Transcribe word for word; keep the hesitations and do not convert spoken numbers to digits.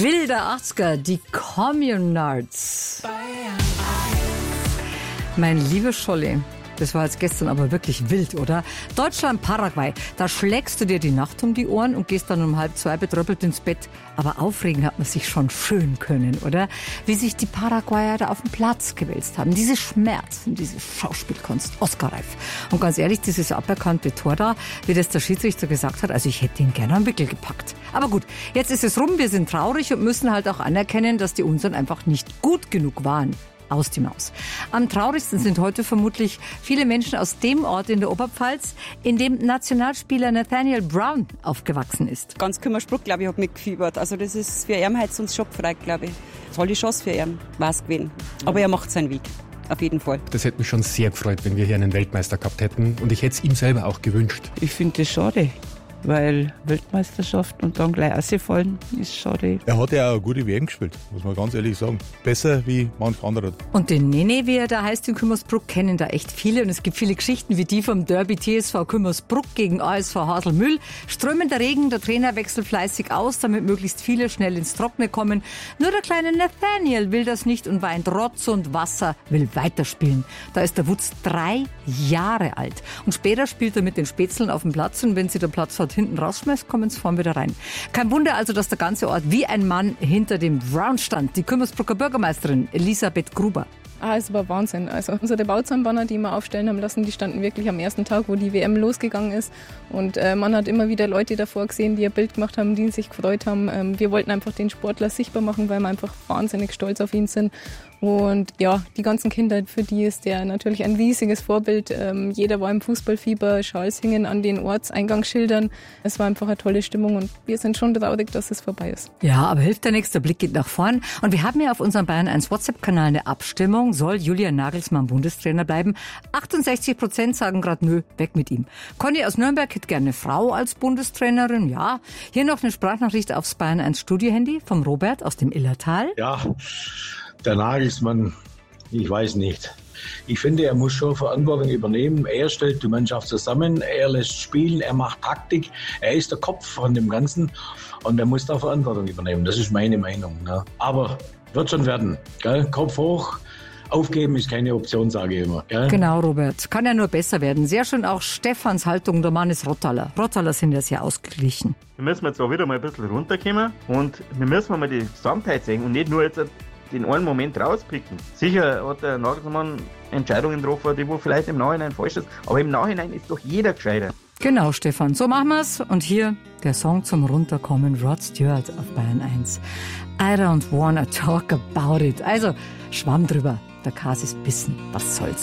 Wilder achtziger, die Communards. Mein lieber Scholli, das war jetzt gestern aber wirklich wild, oder? Deutschland, Paraguay, da schlägst du dir die Nacht um die Ohren und gehst dann um halb zwei betröppelt ins Bett. Aber aufregen hat man sich schon schön können, oder? Wie sich die Paraguayer da auf den Platz gewälzt haben. Diese Schmerzen, diese Schauspielkunst, Oscar-reif. Und ganz ehrlich, dieses aberkannte Tor da, wie das der Schiedsrichter gesagt hat, also ich hätte ihn gerne am Wickel gepackt. Aber gut, jetzt ist es rum, wir sind traurig und müssen halt auch anerkennen, dass die unseren einfach nicht gut genug waren. Aus die Maus. Am traurigsten sind heute vermutlich viele Menschen aus dem Ort in der Oberpfalz, in dem Nationalspieler Nathaniel Brown aufgewachsen ist. Ganz Kümmersbruck, glaube ich, hat mitgefiebert. Also das ist für ihn heute sonst schockfrei, glaube ich. Tolle Chance für ihn, war es gewesen. Aber er macht seinen Weg, auf jeden Fall. Das hätte mich schon sehr gefreut, wenn wir hier einen Weltmeister gehabt hätten. Und ich hätte es ihm selber auch gewünscht. Ich finde das schade, weil Weltmeisterschaft und dann gleich rausfallen ist schade. Er hat ja auch eine gute W M gespielt, muss man ganz ehrlich sagen. Besser wie manch anderer. Und den Nene, wie er da heißt in Kümmersbruck, kennen da echt viele. Und es gibt viele Geschichten wie die vom Derby T S V Kümmersbruck gegen A S V Haselmühl. Strömender Regen, der Trainer wechselt fleißig aus, damit möglichst viele schnell ins Trockene kommen. Nur der kleine Nathaniel will das nicht und weint Rotz und Wasser, will weiterspielen. Da ist der Wutz drei Jahre alt. Und später spielt er mit den Spätzeln auf dem Platz und wenn sie der Platz hat, hinten rausschmeißt, kommen sie vorn wieder rein. Kein Wunder also, dass der ganze Ort wie ein Mann hinter dem Brown stand. Die Kümmersbrucker Bürgermeisterin Elisabeth Gruber. Ah, es war Wahnsinn. Also unsere Bauzahnbanner, die wir aufstellen haben lassen, die standen wirklich am ersten Tag, wo die W M losgegangen ist. Und äh, man hat immer wieder Leute davor gesehen, die ein Bild gemacht haben, die sich gefreut haben. Ähm, wir wollten einfach den Sportler sichtbar machen, weil wir einfach wahnsinnig stolz auf ihn sind. Und ja, die ganzen Kinder, für die ist der natürlich ein riesiges Vorbild. Ähm, jeder war im Fußballfieber, Schals hingen an den Ortseingangsschildern. Es war einfach eine tolle Stimmung und wir sind schon traurig, dass es vorbei ist. Ja, aber hilft ja nichts, der Blick geht nach vorn. Und wir haben ja auf unserem Bayern eins WhatsApp-Kanal eine Abstimmung. Soll Julian Nagelsmann Bundestrainer bleiben? achtundsechzig Prozent sagen gerade nö, weg mit ihm. Conny aus Nürnberg hätte gerne eine Frau als Bundestrainerin, ja. Hier noch eine Sprachnachricht aufs Bayern eins Studio-Handy vom Robert aus dem Illertal. Ja, der Nagelsmann, ich weiß nicht. Ich finde, er muss schon Verantwortung übernehmen. Er stellt die Mannschaft zusammen, er lässt spielen, er macht Taktik. Er ist der Kopf von dem Ganzen und er muss da Verantwortung übernehmen. Das ist meine Meinung. Ne? Aber wird schon werden. Gell? Kopf hoch. Aufgeben ist keine Option, sage ich immer. Gell? Genau, Robert. Kann ja nur besser werden. Sehr schön auch Stefans Haltung. Der Mann ist Rottaler. Rottaler sind ja sehr ausgeglichen. Wir müssen jetzt auch wieder mal ein bisschen runterkommen und wir müssen mal die Gesamtheit sehen und nicht nur jetzt den einen Moment rauspicken. Sicher hat der Nagelsmann Entscheidungen getroffen, die wo vielleicht im Nachhinein falsch ist, aber im Nachhinein ist doch jeder gescheiter. Genau, Stefan, so machen wir's. Und hier der Song zum Runterkommen, Rod Stewart auf Bayern eins. I don't wanna talk about it. Also, Schwamm drüber. Der Kas ist bissen. Was soll's?